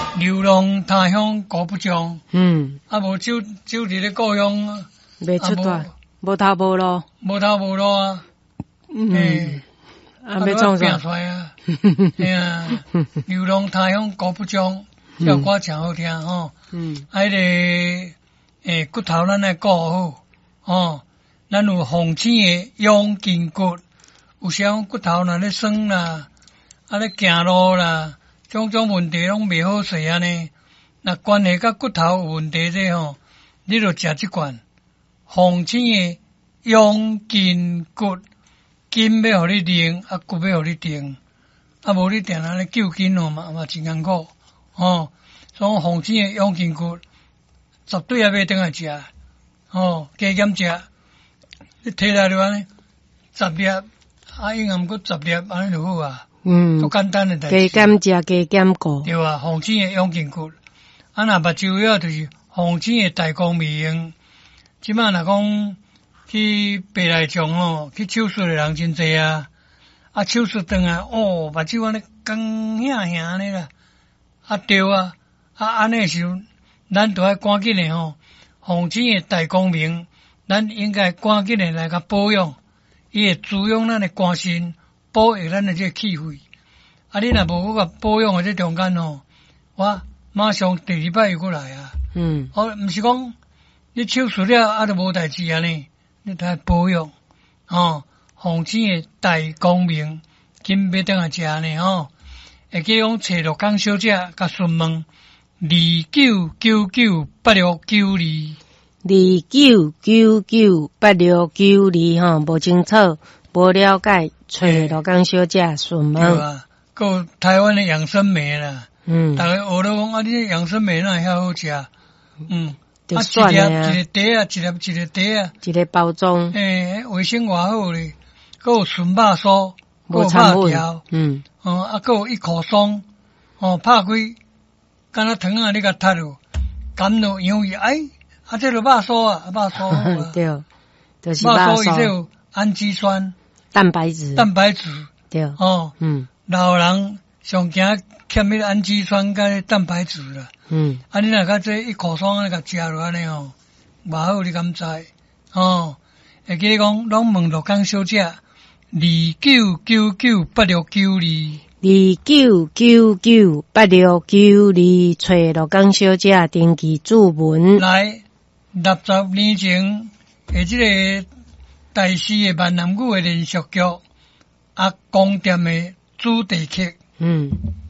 流浪他乡顾不将，啊无走伫咧故乡， 袂出大，无头无路， 无头无路啊， 要创啥？ 出来啊，流浪他乡顾不将，这歌真好听吼，迄个骨头咱来顾好，吼，咱有红星的养筋骨，有时骨头若咧酸啦，啊咧行路啦。种种问题拢袂好势安尼，若关系甲骨头有问题这吼，你就食这罐红星的养筋骨，筋要互你练，啊骨要互你定，啊无你定安尼救筋哦嘛真艰苦哦。所以红星的养筋骨绝对也要等来食哦，加减食，你摕来就安尼10粒，啊应含佫10粒安尼就好啊。都简单的代志。 加减食，加减顾。 对啊，红星的养筋骨，啊那目睭了就是红星的大光明。即摆若讲去白内障吼，去手术的人真侪啊。啊手术转来，目睭安尼光遐遐安尼啦。啊对啊，啊安尼时候，咱都要赶紧的吼，红星的大光明，咱应该赶紧的来甲保养，伊会滋养咱的肝肾。保育咱的这气血，啊！你若无个保养的这中间吼，我马上第2摆又过来啊。毋是讲你手术了啊，都无代志安尼，你得保养哦。红星的大光明，今要等下食呢吼，会记讲找罗江小姐甲询问 29998692，29998692吼，无清楚，无了解。找罗江小姐询问， 对啊，有台湾的养生梅啦，大家学了讲啊，你这养生梅哪会遐好食？ 就算的啊， 一个袋啊，一个袋啊， 一个包装， 卫生偌好咧，佮有纯肉酥， 无肉条，啊，佮有1颗松，拍开，敢若糖啊，你甲踢落，甘落洋芋，啊，这就肉酥啊，肉酥， 对，就是肉酥，伊这有氨基酸。蛋白质对老人上惊欠迄个氨基酸甲蛋白质啦。啊，你若甲这1颗霜安尼甲食落安尼吼，偌好你敢知？会记讲，拢问罗江小姐 29998692，29998692，找罗江小姐登记注文。 来，60年前诶，这个。台视的闽南语的连续剧，啊，光店的主题曲，